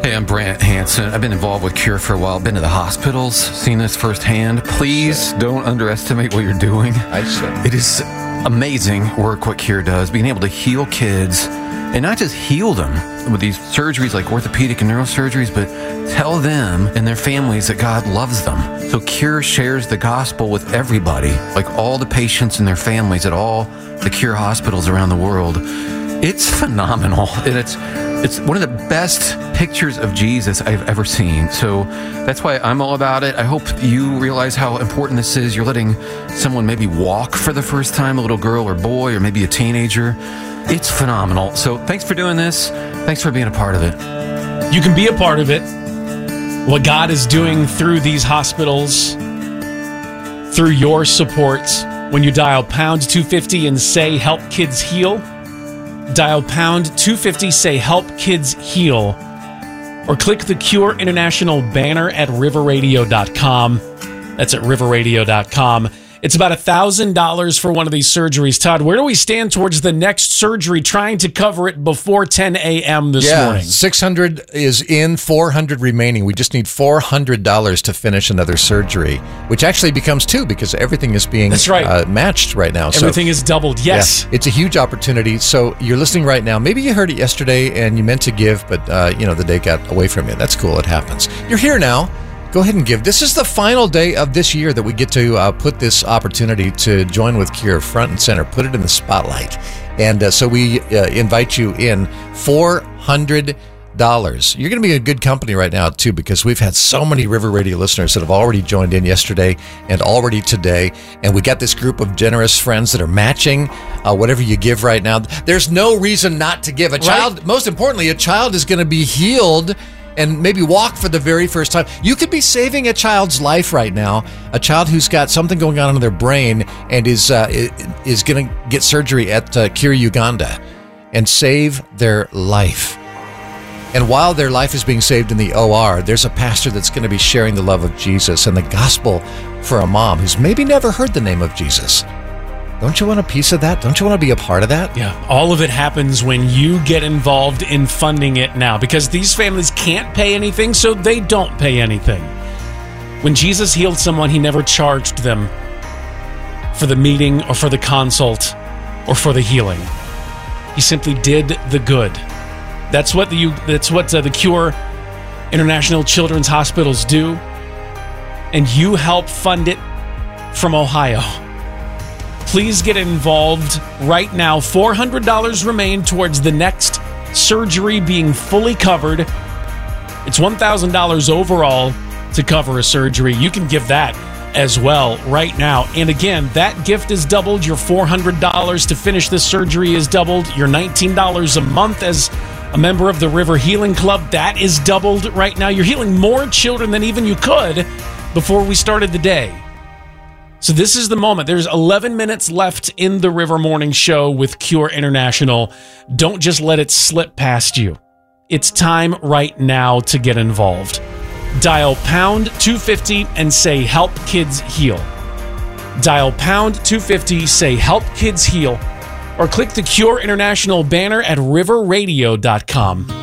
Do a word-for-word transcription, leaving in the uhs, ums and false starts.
Hey, I'm Brant Hansen. I've been involved with Cure for a while. Been to the hospitals, seen this firsthand. Please don't underestimate what you're doing. I see. It is amazing work what Cure does, being able to heal kids, and not just heal them with these surgeries like orthopedic and neurosurgeries, but tell them and their families that God loves them. So Cure shares the gospel with everybody, like all the patients and their families at all the Cure hospitals around the world. It's phenomenal, and it's it's one of the best pictures of Jesus I've ever seen. So that's why I'm all about it. I hope you realize how important this is. You're letting someone maybe walk for the first time, a little girl or boy, or maybe a teenager. It's phenomenal. So thanks for doing this. Thanks for being a part of it. You can be a part of it. What God is doing through these hospitals, through your support, when you dial pound two fifty and say help kids heal, dial pound two fifty, say help kids heal, or click the Cure International banner at river radio dot com. That's at river radio dot com. It's about one thousand dollars for one of these surgeries. Todd, where do we stand towards the next surgery, trying to cover it before ten a.m. this yeah, morning? six hundred is in, four hundred remaining. We just need four hundred dollars to finish another surgery, which actually becomes two because everything is being That's right. uh, matched right now. Everything so, is doubled, yes. Yeah, it's a huge opportunity. So you're listening right now. Maybe you heard it yesterday and you meant to give, but uh, you know the day got away from you. That's cool. It happens. You're here now. Go ahead and give. This is the final day of this year that we get to uh, put this opportunity to join with Cure front and center, put it in the spotlight. And uh, so we uh, invite you in. four hundred dollars. You're going to be in good company right now, too, because we've had so many River Radio listeners that have already joined in yesterday and already today. And we got this group of generous friends that are matching uh, whatever you give right now. There's no reason not to give. A child, right? Most importantly, a child is going to be healed and maybe walk for the very first time. You could be saving a child's life right now, a child who's got something going on in their brain and is uh, is going to get surgery at uh, Cure Uganda and save their life. And while their life is being saved in the O R, there's a pastor that's going to be sharing the love of Jesus and the gospel for a mom who's maybe never heard the name of Jesus. Don't you want a piece of that? Don't you want to be a part of that? Yeah, all of it happens when you get involved in funding it now, because these families can't pay anything, so they don't pay anything. When Jesus healed someone, he never charged them for the meeting or for the consult or for the healing. He simply did the good. That's what the that's what uh, the Cure International Children's Hospitals do, and you help fund it from Ohio. Please get involved right now. four hundred dollars remain towards the next surgery being fully covered. It's one thousand dollars overall to cover a surgery. You can give that as well right now. And again, that gift is doubled. Your four hundred dollars to finish this surgery is doubled. Your nineteen dollars a month as a member of the River Healing Club, that is doubled right now. You're healing more children than even you could before we started the day. So this is the moment. There's eleven minutes left in the River Morning Show with Cure International. Don't just let it slip past you. It's time right now to get involved. Dial pound two fifty and say help kids heal. Dial pound two fifty, say help kids heal, or click the Cure International banner at river radio dot com.